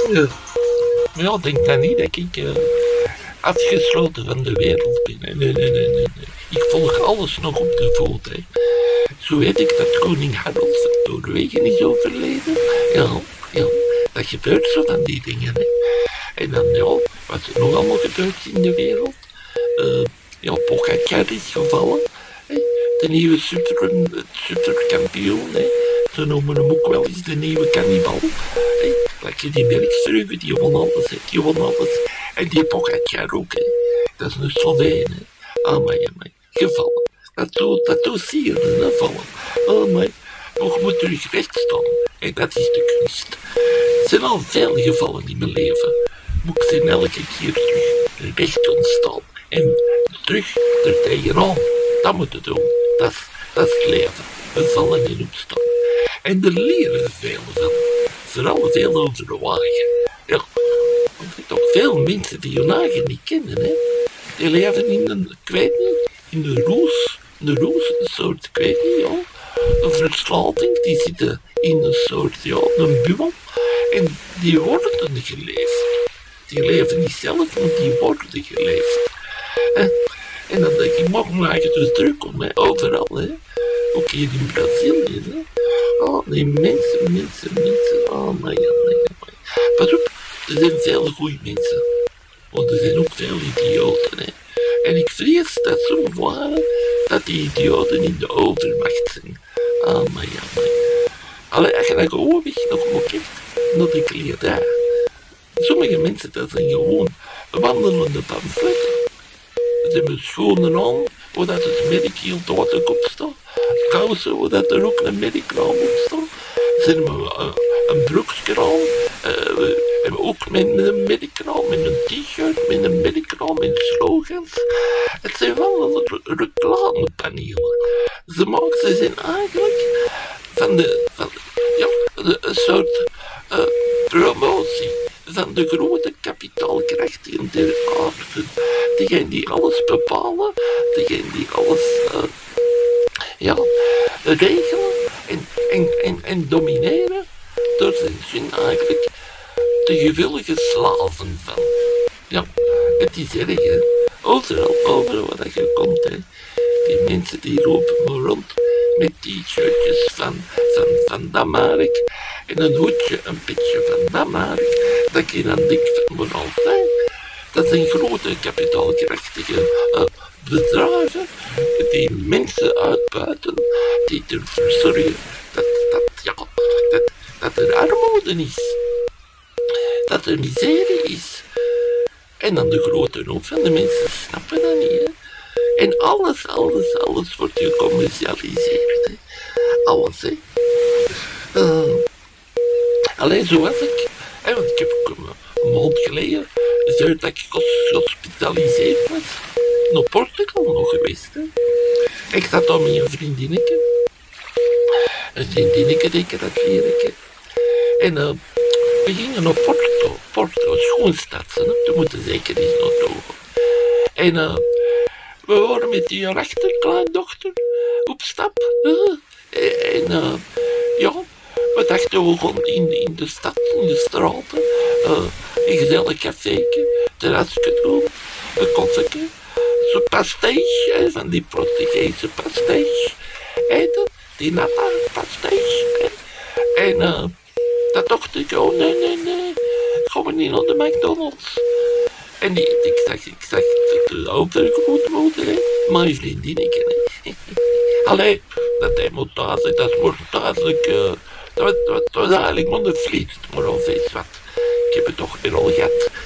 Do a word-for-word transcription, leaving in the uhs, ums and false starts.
Ja. Maar ja, denk dan niet dat ik uh, afgesloten van de wereld ben. Nee, nee, nee, nee, nee. Ik volg alles nog op de voet. Hè. Zo weet ik dat koning Harold van Noorwegen is overleden. Ja, ja, dat gebeurt zo van die dingen. Hè. En dan, ja, wat er nog allemaal gebeurt in de wereld. Uh, ja, Pogacar is gevallen. Hè. De nieuwe super, superkampioen. Hè. Ze noemen hem ook wel eens de nieuwe cannibal. Hè. Like die Melkstruge, die won alles, hè. Die won alles. En die Pogacar ook, hè. Dat is een Sloveen, hè. Amai, amai. Gevallen. Dat doet, dat doet sieren, hè, vallen. Oh my, nog moet terug recht staan. En dat is de kunst. Er zijn al veel gevallen in mijn leven. Moet ik zijn elke keer terug recht ontstaan. En terug er tegenaan. Dat moeten doen. Dat is, dat is het leven. We vallen en opstaan. En er leren we veel van. Vooral veel over de wagen. Ja, er zijn toch veel mensen die hun wagen niet kennen, hè. Die leven in een, ik weet niet, in de roes. Een roes, een soort, ik weet niet, ja. Een verslaving, die zitten in een soort, ja, een bubbel. En die worden geleefd. Die leven niet zelf, maar die worden geleefd. En, en dan denk ik, mag maar dus druk om, hè, overal, hè. Ook hier in Brazilië, hè. Oh, nee, mensen, mensen, mensen. Oh, my god, my god. Pas op, er zijn veel goede mensen. Maar er zijn ook veel idioten, hè. En ik vrees dat soms waren dat die idioten in de overmacht zijn. Ah, my god, my god. Allee, als je dan gewoon weg nog maar kijkt naar de kledij. Sommige mensen, dat zijn gewoon wandelende pamfletten. Ze hebben schoenen aan, waar dat het medical op staat. Kousen, waar dat er ook een medical op staat. Ze hebben uh, een broekje aan. Uh, we hebben ook met een medical, met een t-shirt, met een medical, met slogans. Het zijn wel reclamepanelen. Ze maken, ze zijn eigenlijk van de, van, ja, de, een soort uh, promotie van de grote kapitaalkrachten der aarde. Degene die alles bepalen, degene die alles uh, ja, regelen en, en, en, en domineren, door zijn zin eigenlijk de gewillige slaven van. Ja, het is erg, hè. Overal, overal waar je komt, hè. Die mensen die lopen maar rond met t-shirtjes van, van, van Damark en een hoedje, een petje van Damark, dat je dan denkt van moet al zijn. Dat zijn grote kapitaalkrachtige uh, bedrijven die mensen uitbuiten, die ervoor zorgen dat, dat, ja, dat, dat er armoede is, dat er miserie is. En dan de grote hoop van de mensen snappen dat niet, hè. En alles, alles, alles wordt gecommercialiseerd, hè. Alles, hè. Uh, alleen zo was ik, hè, want ik heb ook een, een maand geleden gezegd dat ik gehospitaliseerd was. Naar Portugal nog geweest, hè. Ik zat daar met een vriendinnetje. Een vriendinnetje, denk ik, dat viereke. En uh, we gingen naar Porto. Porto, een schoonstad, hè. Daar moeten zeker eens naartoe. En uh, we waren met die rechterkleindochter op stap. Uh, en uh, ja, we dachten we gaan in, in de stad, in de straten, uh, een gezellig caféke, terrasje doen, een koffieke, zo'n pastéis, hè, van die Portugese pastéis, eten, die nata pastéis. En uh, dat dacht ik, oh nee, nee, nee, gaan we niet naar de McDonald's. En die, ik zag, ik zag de oude grootmoeder, hè, mijn vriendinnetje, hè. Allee, dat hij moet thuis, dat wordt duidelijk, uh, dat, dat was eigenlijk maar een vliet, maar al steeds wat. Ik heb het toch weer al gehad.